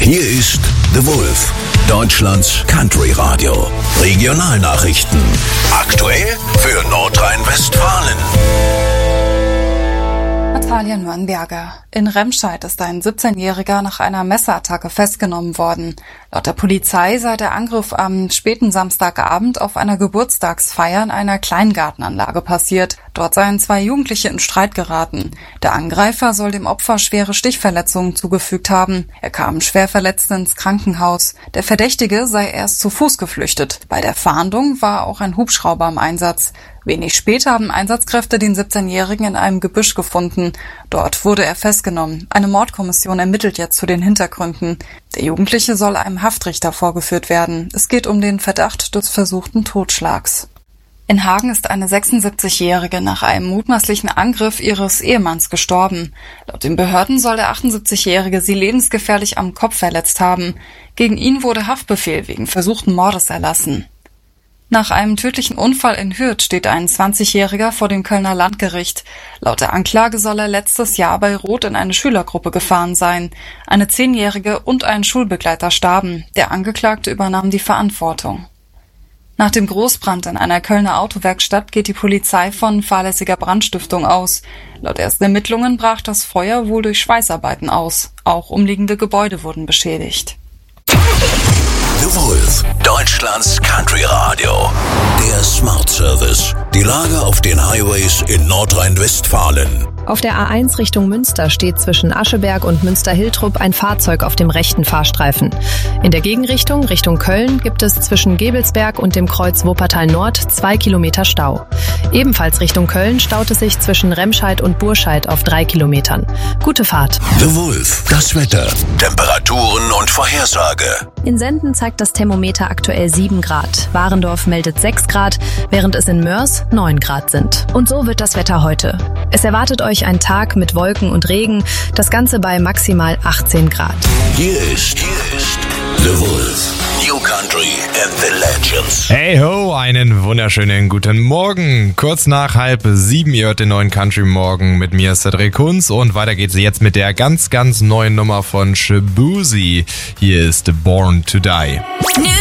Hier ist The Wolf, Deutschlands Country Radio. Regionalnachrichten. Aktuell für Nordrhein-Westfalen. Natalia Nürnberger. In Remscheid ist ein 17-Jähriger nach einer Messerattacke festgenommen worden. Laut der Polizei sei der Angriff am späten Samstagabend auf einer Geburtstagsfeier in einer Kleingartenanlage passiert. Dort seien 2 Jugendliche in Streit geraten. Der Angreifer soll dem Opfer schwere Stichverletzungen zugefügt haben. Er kam schwer verletzt ins Krankenhaus. Der Verdächtige sei erst zu Fuß geflüchtet. Bei der Fahndung war auch ein Hubschrauber im Einsatz. Wenig später haben Einsatzkräfte den 17-Jährigen in einem Gebüsch gefunden. Dort wurde er festgenommen. Eine Mordkommission ermittelt jetzt zu den Hintergründen. Der Jugendliche soll einem Haftrichter vorgeführt werden. Es geht um den Verdacht des versuchten Totschlags. In Hagen ist eine 76-Jährige nach einem mutmaßlichen Angriff ihres Ehemanns gestorben. Laut den Behörden soll der 78-Jährige sie lebensgefährlich am Kopf verletzt haben. Gegen ihn wurde Haftbefehl wegen versuchten Mordes erlassen. Nach einem tödlichen Unfall in Hürth steht ein 20-Jähriger vor dem Kölner Landgericht. Laut der Anklage soll er letztes Jahr bei Rot in eine Schülergruppe gefahren sein. Eine 10-Jährige und ein Schulbegleiter starben. Der Angeklagte übernahm die Verantwortung. Nach dem Großbrand in einer Kölner Autowerkstatt geht die Polizei von fahrlässiger Brandstiftung aus. Laut ersten Ermittlungen brach das Feuer wohl durch Schweißarbeiten aus. Auch umliegende Gebäude wurden beschädigt. The Wolf, Deutschlands Country Radio. Der Smart Service. Die Lage auf den Highways in Nordrhein-Westfalen. Auf der A1 Richtung Münster steht zwischen Ascheberg und Münster-Hiltrup ein Fahrzeug auf dem rechten Fahrstreifen. In der Gegenrichtung, Richtung Köln, gibt es zwischen Gebelsberg und dem Kreuz Wuppertal Nord 2 Kilometer Stau. Ebenfalls Richtung Köln staut es sich zwischen Remscheid und Burscheid auf 3 Kilometern. Gute Fahrt. The Wolf, das Wetter, Temperaturen und Vorhersage. In Senden zeigt das Thermometer aktuell 7 Grad. Warendorf meldet 6 Grad, während es in Mörs 9 Grad sind. Und so wird das Wetter heute. Es erwartet euch ein Tag mit Wolken und Regen, das Ganze bei maximal 18 Grad. Hier ist The Wolf, New Country and the Legends. Hey ho, einen wunderschönen guten Morgen. Kurz nach 6:30, ihr hört den neuen Country Morgen mit mir, Cedric Kunz. Und weiter geht's jetzt mit der ganz, ganz neuen Nummer von Shaboozey. Hier ist Born to Die.